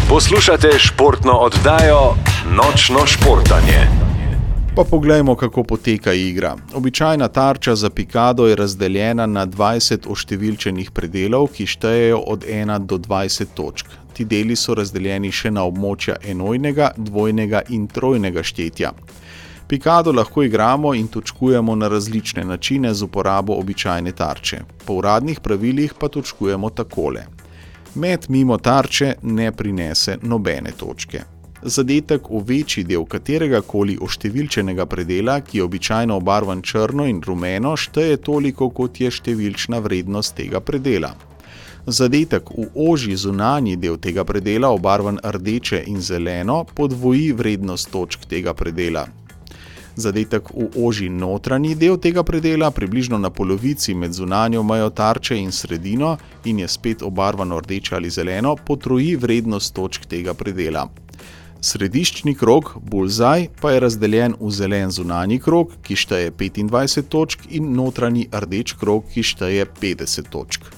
Poslušate športno oddajo Nočno športanje. Pa poglejmo, kako poteka igra. Običajna tarča za pikado je razdeljena na 20 oštevilčenih predelov, ki štejejo od 1 do 20 točk. Ti deli so razdeljeni še na območja enojnega, dvojnega in trojnega štetja. Pikado lahko igramo in točkujemo na različne načine z uporabo običajne tarče. Po uradnih pravilih pa točkujemo takole. Met mimo tarče ne prinese nobene točke. Zadetek v večji del katerega koli oštevilčenega predela, ki je običajno obarvan črno in rumeno, šteje toliko, kot je številčna vrednost tega predela. Zadetek v ožji zunanji del tega predela, obarvan rdeče in zeleno, podvoji vrednost točk tega predela. Zadetek v ožji notranji del tega predela, približno na polovici med zunanjo mejo tarče in sredino in je spet obarvano rdeče ali zeleno, potroji vrednost točk tega predela. Središčni krog, bulzaj, pa je razdeljen v zelen zunanji krog, ki šteje 25 točk, in notranji rdeč krog, ki šteje 50 točk.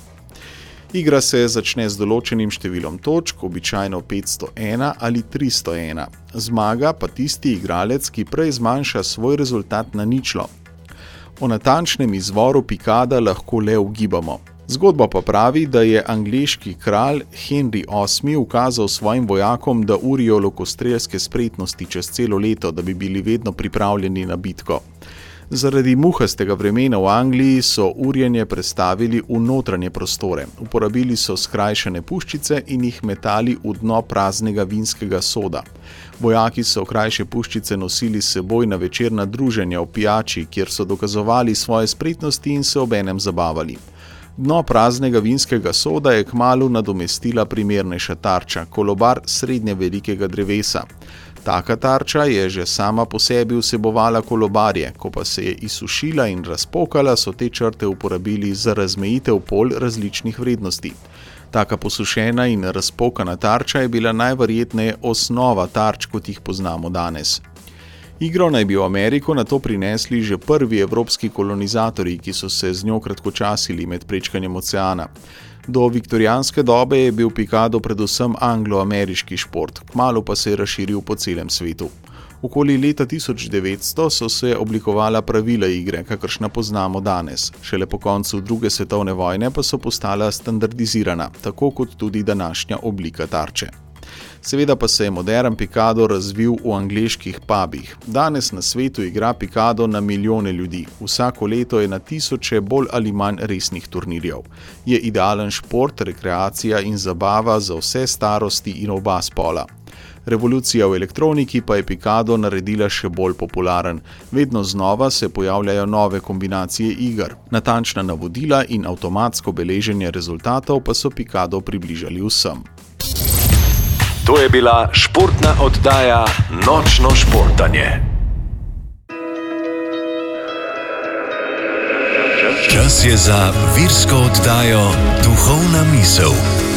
Igra se začne z določenim številom točk, običajno 501 ali 301. Zmaga pa tisti igralec, ki prej zmanjša svoj rezultat na ničlo. O natančnem izvoru pikada lahko le ugibamo. Zgodba pa pravi, da je angleški kralj Henry VIII ukazal svojim vojakom, da urijo lokostrelske spretnosti čez celo leto, da bi bili vedno pripravljeni na bitko. Zaradi muhastega vremena v Angliji so urjenje prestavili v notranje prostore. Uporabili so skrajšane puščice in jih metali v dno praznega vinskega soda. Vojaki so krajše puščice nosili s seboj na večerna druženja v pijači, kjer so dokazovali svoje spretnosti in se obenem zabavali. Dno praznega vinskega soda je kmalu nadomestila primernejša tarča, kolobar srednje velikega drevesa. Taka tarča je že sama po sebi vsebovala kolobarje, ko pa se je izsušila in razpokala, so te črte uporabili za razmejitev polj različnih vrednosti. Taka posušena in razpokana tarča je bila najverjetneje osnova tarč, kot jih poznamo danes. Igro naj bi v Ameriko nato prinesli že prvi evropski kolonizatorji, ki so se z njo kratkočasili med prečkanjem oceana. Do viktorijanske dobe je bil pikado predvsem anglo-ameriški šport, kmalu pa se je razširil po celem svetu. Okoli leta 1900 so se oblikovala pravila igre, kakršna poznamo danes. Šele po koncu druge svetovne vojne pa so postala standardizirana, tako kot tudi današnja oblika tarče. Seveda pa se je modern pikado razvil v angleških pubih. Danes na svetu igra pikado na milijone ljudi. Vsako leto je na tisoče bolj ali manj resnih turnirjev. Je idealen šport, rekreacija in zabava za vse starosti in oba spola. Revolucija v elektroniki pa je pikado naredila še bolj popularen. Vedno znova se pojavljajo nove kombinacije iger. Natančna navodila in avtomatsko beleženje rezultatov pa so pikado približali vsem. To je bila športna oddaja Nočno športanje. Čas je za virsko oddajo Duhovna misel.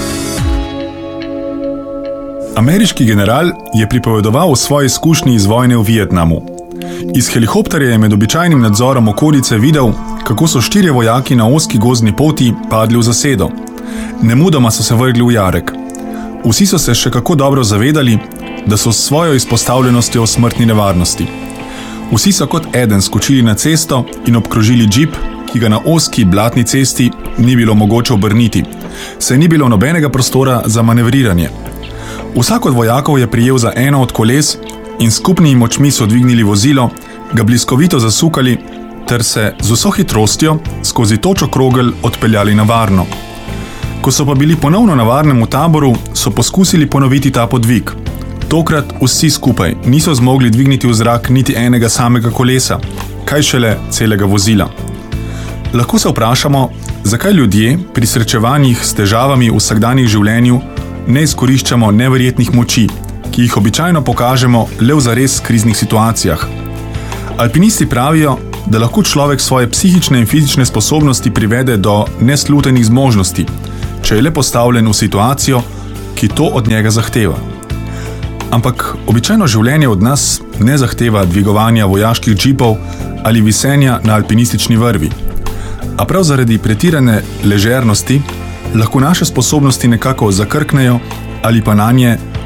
Ameriški general je pripovedoval o svoji izkušnji iz vojne v Vietnamu. Iz helikopterja je med običajnim nadzorom okolice videl, kako so 4 vojaki na ozki gozdni poti padli v zasedo. Nemudoma so se vrgli v jarek. Vsi so se še kako dobro zavedali, da so s svojo izpostavljenostjo v smrtni nevarnosti. Vsi so kot eden skočili na cesto in obkrožili džip, ki ga na ozki blatni cesti ni bilo mogoče obrniti, saj ni bilo nobenega prostora za manevriranje. Vsak od vojakov je prijel za eno od koles in skupnimi močmi so dvignili vozilo, ga bliskovito zasukali ter se z vso hitrostjo skozi točo krogel odpeljali na varno. Ko so pa bili ponovno na varnem v taboru, so poskusili ponoviti ta podvig. Tokrat vsi skupaj niso zmogli dvigniti v zrak niti enega samega kolesa, kaj šele celega vozila. Lahko se vprašamo, zakaj ljudje pri srečevanjih s težavami v vsakdanjih življenju ne izkoriščamo neverjetnih moči, ki jih običajno pokažemo le v zares kriznih situacijah. Alpinisti pravijo, da lahko človek svoje psihične in fizične sposobnosti privede do neslutenih zmožnosti, če je le postavljen v situacijo, ki to od njega zahteva. Ampak običajno življenje od nas ne zahteva dvigovanja vojaških džipov ali visenja na alpinistični vrvi. A prav zaradi pretirane ležernosti lahko naše sposobnosti nekako zakrknejo ali pa nanje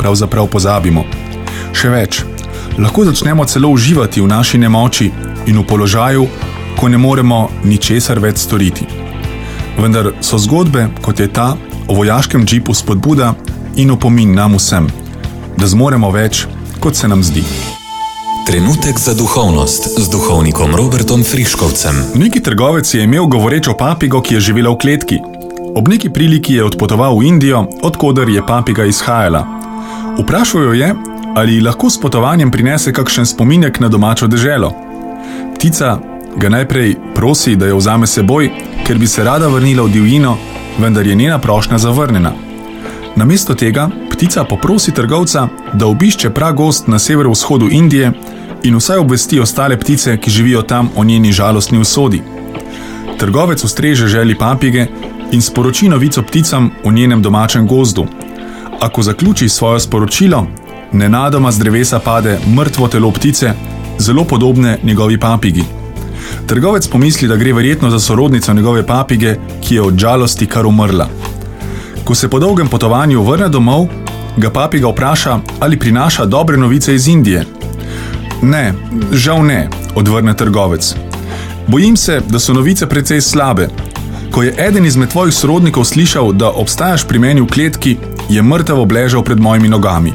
pravzaprav pozabimo. Še več, lahko začnemo celo uživati v naši nemoči in v položaju, ko ne moremo ničesar več storiti. Vendar so zgodbe, kot je ta, o vojaškem džipu spodbuda in opomin nam vsem, da zmoremo več, kot se nam zdi. Trenutek za duhovnost z duhovnikom Robertom Friškovcem. Neki trgovec je imel govorečo papigo, ki je živela v kletki. Ob neki priliki je odpotoval v Indijo, odkoder je papiga izhajala. Vprašal jo je, ali lahko s potovanjem prinese kakšen spominek na domačo deželo. Ptica ga najprej prosi, da jo vzame seboj, ker bi se rada vrnila v divjino, vendar je njena prošnja zavrnjena. Namesto tega ptica poprosi trgovca, da obišče pragozd na severovzhodu Indije in vsaj obvesti ostale ptice, ki živijo tam, o njeni žalostni usodi. Trgovec ustreže želji papige in sporoči novico pticam v njenem domačem gozdu. A ko zaključi svoje sporočilo, nenadoma z drevesa pade mrtvo telo ptice, zelo podobne njegovi papigi. Trgovec pomisli, da gre verjetno za sorodnico njegove papige, ki je od žalosti kar umrla. Ko se po dolgem potovanju vrne domov, ga papiga vpraša, ali prinaša dobre novice iz Indije. Ne, žal ne, odvrne trgovec. Bojim se, da so novice precej slabe. Ko je eden izmed tvojih sorodnikov slišal, da obstajaš pri meni v kletki, je mrtev obležal pred mojimi nogami.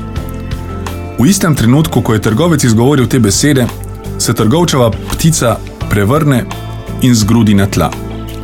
V istem trenutku, ko je trgovec izgovoril te besede, se trgovčeva ptica prevrne in zgrudi na tla.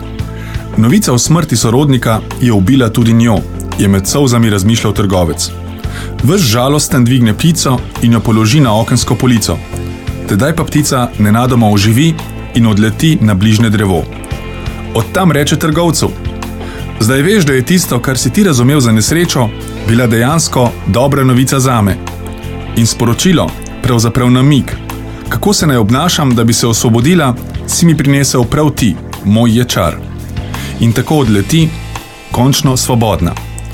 Novica o smrti sorodnika je ubila tudi njo, je med solzami razmišljal trgovec. Ves žalosten dvigne ptico in jo položi na okensko polico. Tedaj pa ptica nenadoma oživi in odleti na bližnje drevo. Od tam reče trgovcu: zdaj veš, da je tisto, kar si ti razumel za nesrečo, bila dejansko dobra novica zame. In sporočilo, pravzaprav namig, kako se naj obnašam, da bi se osvobodila, si mi prinesel prav ti, moj ječar. In tako odleti, končno svobodna.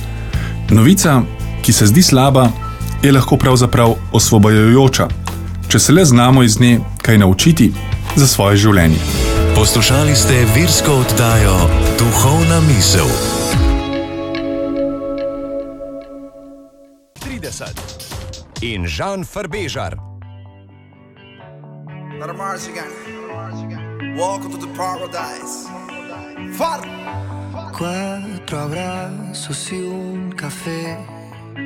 Novica, ki se zdi slaba, je lahko pravzaprav osvobojujoča, če se le znamo iz nje kaj naučiti za svoje življenje. Poslušali ste virsko oddajo Duhovna misel. 30 in Žan Farbežar. Welcome to the paradise. Far. 4 abrazos y un café.